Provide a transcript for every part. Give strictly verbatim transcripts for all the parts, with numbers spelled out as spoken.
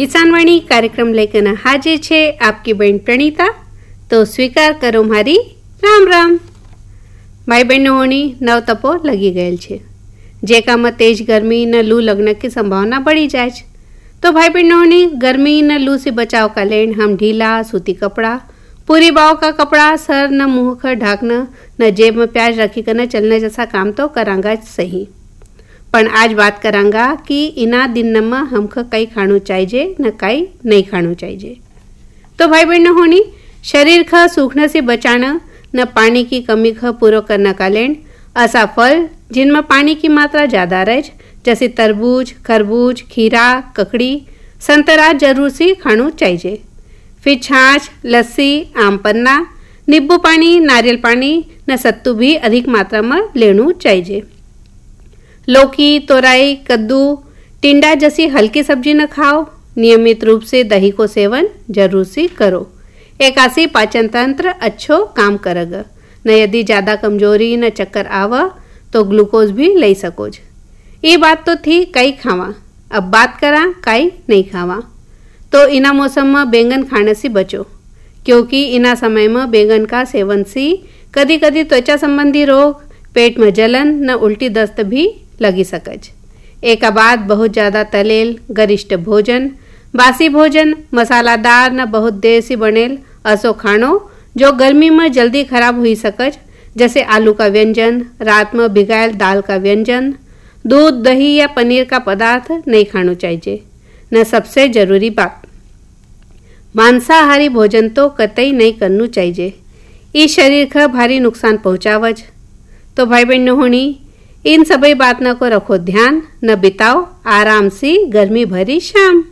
કિસાનવાણી કાર્યક્રમ લઈને હાજર છે આપકી બહેન પ્રણીતા. તો સ્વીકાર કરો મારી રામ રામ. ભાઈ બહેનોની નવ તપો લગી ગયેલ છે. જે કામમાં તેજ गर्मी न लू लगने की संभावना बढ़ी जाए. तो भाई बहनों गर्मी न लू से बचाव का लेन हम ढीला सूती कपड़ा, पूरी बाव का कपड़ा, सर न मुंह का ढाकना, न जेब में प्याज रखी कर न चलने जैसा काम तो करांगा सही. पण आज बात करांगा कि इना दिन में हमको कई खाणु चाहिए न कई नहीं खाणु चाहिए. तो भाई बहनों होनी शरीर का सूखने से बचाना न पानी की कमी का पूरा करने का लेन ऐसा फल जिनमें पानी की मात्रा ज़्यादा रहे जैसे तरबूज, खरबूज, खीरा, ककड़ी, संतरा जरूर से खाणु चाहिए. फिर छाछ, लस्सी, आम पन्ना, नींबू पानी, नारियल पानी न सत्तू भी अधिक मात्रा में लेनु चाहिए. लौकी, तोरई, कद्दू, टिंडा जैसी हल्की सब्जी न खाओ. नियमित रूप से दही को सेवन जरूर से करो. एक आसी पाचन तंत्र अच्छो काम करेगा. न यदि ज़्यादा कमजोरी न चक्कर आवा तो ग्लूकोज भी ले सको. ये बात तो थी कई खावा. अब बात करा कई नहीं खावा. तो इना मौसम में बैंगन खाने से बचो, क्योंकि इना समय में बैंगन का सेवन से कदी कदी त्वचा संबंधी रोग, पेट में जलन न उल्टी दस्त भी लगी सकज. एक बाद बहुत ज़्यादा तलेल, गरिष्ठ भोजन, बासी भोजन, मसालादार न बहुत देर से बनेल असो खाणो जो गर्मी में जल्दी खराब हुई सकज, जैसे आलू का व्यंजन, रात में भिगायल दाल का व्यंजन, दूध, दही या पनीर का पदार्थ नहीं खाणो चाहिए. न सबसे जरूरी बात, मांसाहारी भोजन तो कतई नहीं करनु चाहिए. इस शरीर का भारी नुकसान पहुँचावज. तो भाई बहनों होनी इन सभी बातों को रखो ध्यान. न बिताओ आराम से गर्मी भरी शाम.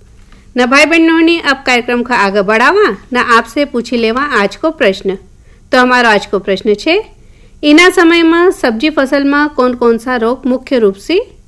न भाई बहनों ने अब कार्यक्रम का आगे बढ़ावा न आपसे पूछी लेवा आज को प्रश्न. तो हमारा आज को प्रश्न है, इना समय में सब्जी फसल में कौन कौन सा रोग मुख्य रूप से